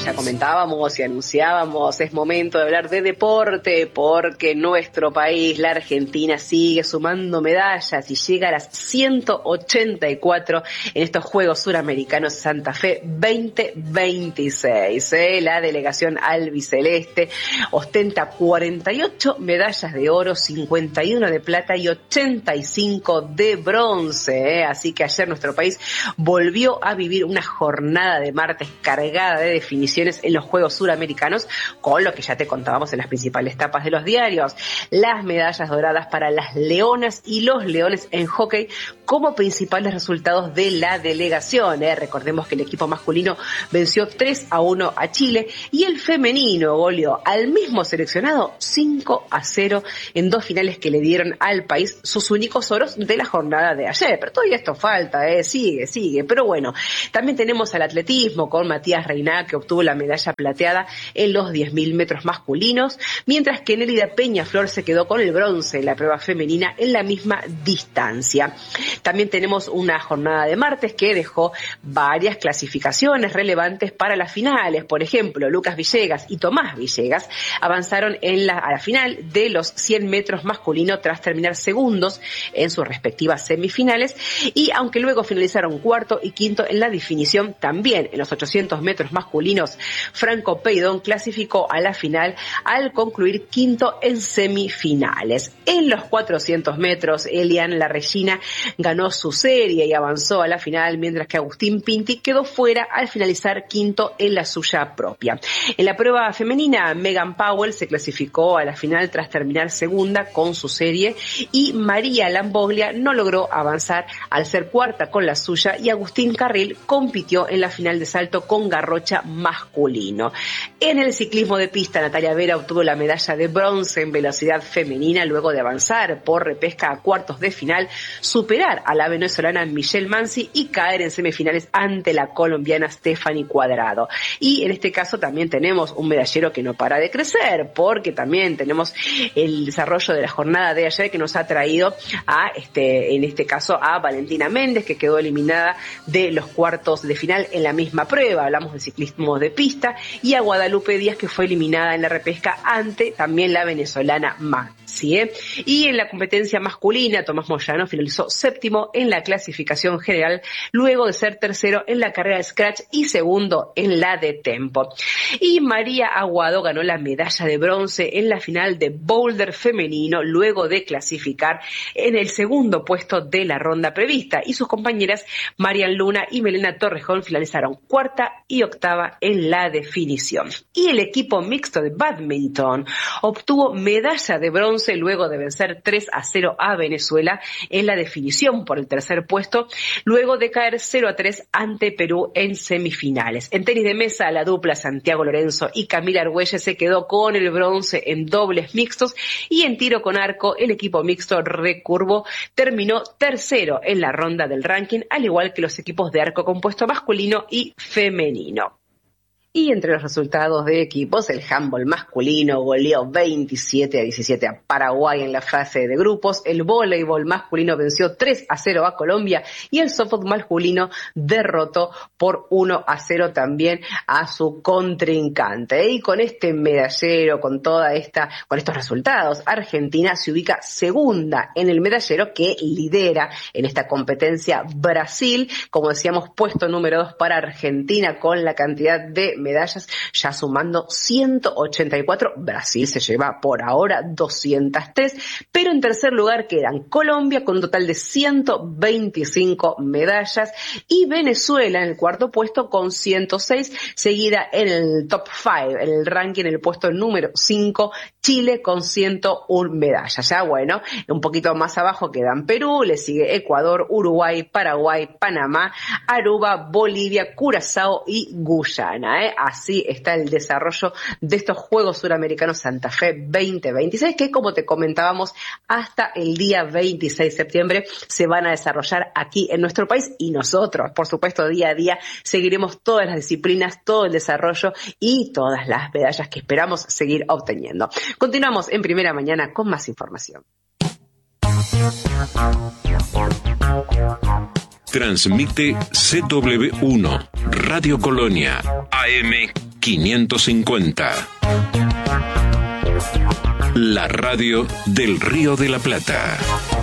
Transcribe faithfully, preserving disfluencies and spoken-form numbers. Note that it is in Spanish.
ya comentábamos y anunciábamos, es momento de hablar de deporte, porque nuestro país, la Argentina, sigue sumando medallas y llega a las ciento ochenta y cuatro en estos Juegos Suramericanos Santa Fe veinte veintiséis. ¿eh? La delegación albiceleste ostenta cuarenta y ocho medallas de oro, cincuenta y uno de plata y ochenta y cinco de bronce. ¿eh? Así que ayer nuestro país volvió a vivir una jornada de martes cargada de definiciones en los Juegos Suramericanos, con lo que ya te contábamos en las principales tapas de los diarios. Las medallas doradas para las leonas y los leones en hockey como principales resultados de la delegación. ¿eh? Recordemos que el equipo masculino venció tres a uno a Chile y el femenino goleó al mismo seleccionado cinco a cero en dos finales que le dieron al país sus únicos oros de la jornada de ayer. Pero todavía esto falta, ¿eh? sigue, sigue. Pero bueno, también tenemos al atletismo con Matías Reina, que obtuvo la medalla plateada en los diez mil metros masculinos, mientras que Nélida Peñaflor se quedó con el bronce en la prueba femenina en la misma distancia. También tenemos una jornada de martes que dejó varias clasificaciones relevantes para las finales. Por ejemplo, Lucas Villegas y Tomás Villegas avanzaron en la, a la final de los cien metros masculinos tras terminar segundos en sus respectivas semifinales, y aunque luego finalizaron cuarto y quinto en la definición, también en los ochocientos metros masculinos, Franco Peidón clasificó a la final al concluir quinto en semifinales. En los cuatrocientos metros, Elian Larregina ganó su serie y avanzó a la final, mientras que Agustín Pinti quedó fuera al finalizar quinto en la suya propia. En la prueba femenina, Megan Powell se clasificó a la final tras terminar segunda con su serie, y María Lamboglia no logró avanzar al ser cuarta con la suya, y Agustín Carril compitió en la final de salto con garrocha masculino. En el ciclismo de pista, Natalia Vera obtuvo la medalla de bronce en velocidad femenina luego de avanzar por repesca a cuartos de final, superar a la venezolana Michelle Mansi y caer en semifinales ante la colombiana Stephanie Cuadrado. Y en este caso también tenemos un medallero que no para de crecer, porque también tenemos el desarrollo de la jornada de ayer que nos ha traído a, este, en este caso, a Valentina Méndez, que quedó eliminada de los cuartos de final en la misma prueba. Hablamos de ciclismo de pista, y a Guadalupe Díaz, que fue eliminada en la repesca ante también la venezolana Mansi. ¿eh? Y en la competencia masculina, Tomás Moyano finalizó séptimo en la clasificación general, luego de ser tercero en la carrera de scratch y segundo en la de tempo. Y María Aguado ganó la medalla de bronce en la final de boulder femenino, luego de clasificar en el segundo puesto de la ronda prevista, y sus compañeras Marian Luna y Melena Torrejón finalizaron cuarta y octava en la definición. Y el equipo mixto de badminton obtuvo medalla de bronce luego de vencer tres a cero a Venezuela en la definición por el tercer puesto, luego de caer cero a tres ante Perú en semifinales. En tenis de mesa, la dupla Santiago Lorenzo y Camila Argüelles se quedó con el bronce en dobles mixtos, y en tiro con arco, el equipo mixto recurvo terminó tercero en la ronda del ranking, al igual que los equipos de arco compuesto masculino y femenino. Y entre los resultados de equipos, el handball masculino goleó veintisiete a diecisiete a Paraguay en la fase de grupos, el voleibol masculino venció tres a cero a Colombia, y el softball masculino derrotó por uno a cero también a su contrincante. Y con este medallero, con toda esta, con estos resultados, Argentina se ubica segunda en el medallero, que lidera en esta competencia Brasil, como decíamos, puesto número dos para Argentina con la cantidad de medallas, ya sumando ciento ochenta y cuatro. Brasil se lleva por ahora doscientas tres, pero en tercer lugar quedan Colombia con un total de ciento veinticinco medallas, y Venezuela en el cuarto puesto con ciento seis, seguida en el top cinco, en el ranking, en el puesto número cinco, Chile con ciento una medallas. Ya bueno, un poquito más abajo quedan Perú, le sigue Ecuador, Uruguay, Paraguay, Panamá, Aruba, Bolivia, Curazao y Guyana. ¿eh? Así está el desarrollo de estos Juegos Suramericanos Santa Fe veinte veintiséis, que como te comentábamos, hasta el día veintiséis de septiembre se van a desarrollar aquí en nuestro país, y nosotros, por supuesto, día a día seguiremos todas las disciplinas, todo el desarrollo y todas las medallas que esperamos seguir obteniendo. Continuamos en Primera Mañana con más información. Transmite C W uno, Radio Colonia, A M quinientos cincuenta. La radio del Río de la Plata.